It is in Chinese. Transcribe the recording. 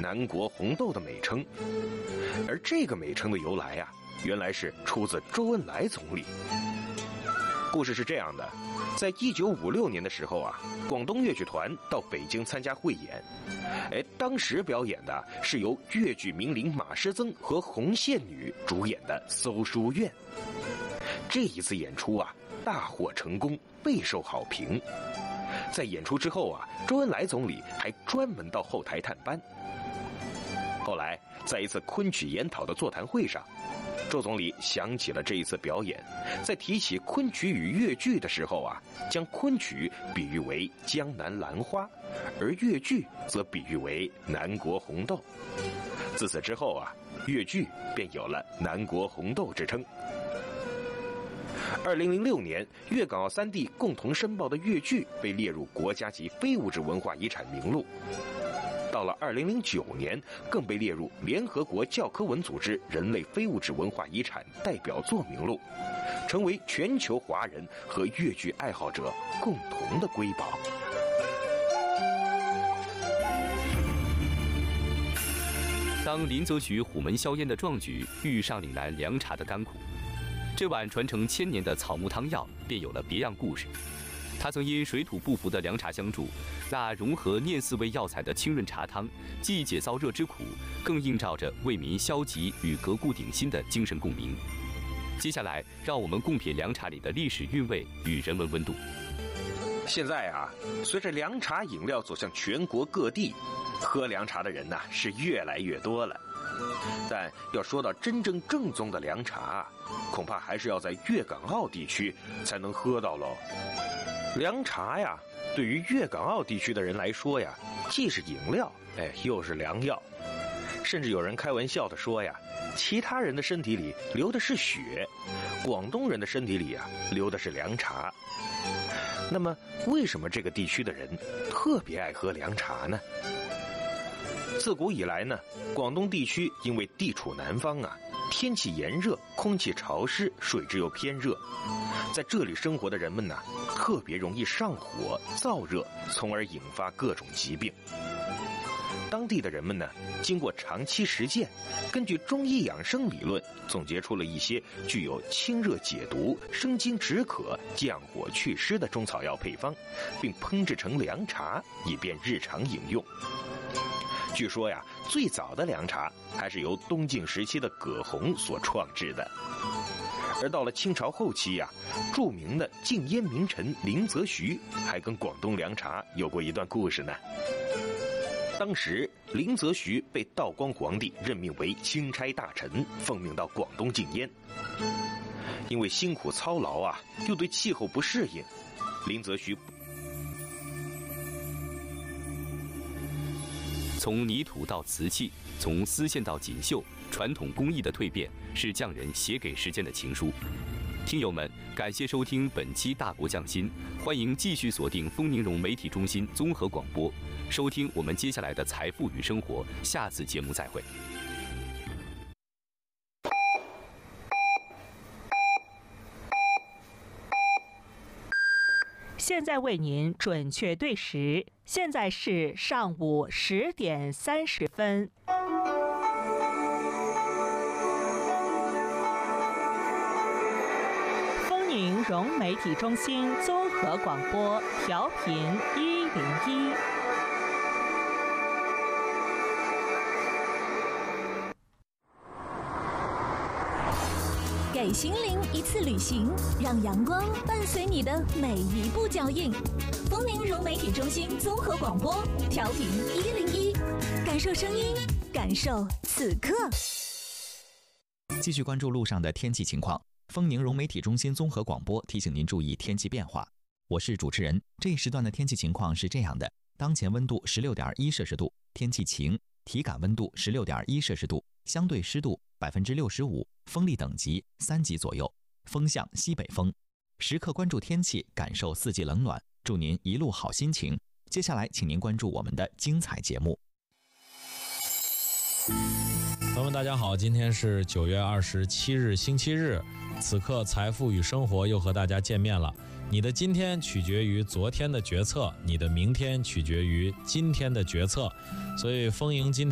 南国红豆的美称。而这个美称的由来啊，原来是出自周恩来总理。故事是这样的，在1956年的时候啊，广东越剧团到北京参加汇演。当时表演的是由越剧名伶马师曾和红线女主演的《搜书院》。这一次演出啊，大获成功，备受好评。在演出之后啊，周恩来总理还专门到后台探班。后来，在一次昆曲研讨的座谈会上，周总理想起了这一次表演，在提起昆曲与越剧的时候啊，将昆曲比喻为江南兰花，而越剧则比喻为南国红豆。自此之后啊，越剧便有了南国红豆之称。2006年，粤港澳3地共同申报的越剧被列入国家级非物质文化遗产名录。到了2009年，更被列入联合国教科文组织人类非物质文化遗产代表作名录，成为全球华人和越剧爱好者共同的瑰宝。 当林则徐虎门销烟的壮举遇上岭南凉茶的甘苦，这碗传承1000年的草木汤药便有了别样故事。它曾因水土不服的凉茶相助，那融合念4味药材的清润茶汤，既解燥热之苦，更映照着为民消疾与革故鼎新的精神共鸣。接下来，让我们共品凉茶里的历史韵味与人文温度。 现在啊，随着凉茶饮料走向全国各地，喝凉茶的人呢是越来越多了。但要说到真正正宗的凉茶，恐怕还是要在粤港澳地区才能喝到喽。凉茶呀，对于粤港澳地区的人来说呀，既是饮料，又是良药。甚至有人开玩笑地说呀，其他人的身体里流的是血，广东人的身体里啊流的是凉茶。那么，为什么这个地区的人特别爱喝凉茶呢？自古以来呢，广东地区因为地处南方啊，天气炎热，空气潮湿，水质又偏热，在这里生活的人们呢，特别容易上火、燥热，从而引发各种疾病。当地的人们呢，经过长期实践，根据中医养生理论，总结出了一些具有清热解毒、生津止渴、降火祛湿的中草药配方，并烹制成凉茶，以便日常饮用。据说呀，最早的凉茶还是由东晋时期的葛洪所创制的。而到了清朝后期呀，著名的禁烟名臣林则徐还跟广东凉茶有过一段故事呢。当时林则徐被道光皇帝任命为钦差大臣，奉命到广东禁烟。因为辛苦操劳啊，又对气候不适应，林则徐从泥土到瓷器，从丝线到锦绣，传统工艺的蜕变是匠人写给时间的情书。听友们，感谢收听本期《大国匠心》，欢迎继续锁定丰宁荣媒体中心综合广播，收听我们接下来的财富与生活。下次节目再会。 现在为您准确对时，现在是上午10点30分。丰宁荣媒体中心综合广播，调频101。 给心灵一次旅行，让阳光伴随你的每一步脚印。丰宁荣媒体中心综合广播，调频101，感受声音，感受此刻。 继续关注路上的天气情况。丰宁荣媒体中心综合广播提醒您注意天气变化。我是主持人。这一时段的天气情况是这样的：当前温度16.1摄氏度，天气晴，体感温度16.1摄氏度，相对湿度65%，风力等级3级左右，风向西北风。时刻关注天气，感受四季冷暖，祝您一路好心情。接下来请您关注我们的精彩节目。 朋友们大家好，今天是9月27日星期日，此刻财富与生活又和大家见面了。你的今天取决于昨天的决策，你的明天取决于今天的决策，所以丰盈今天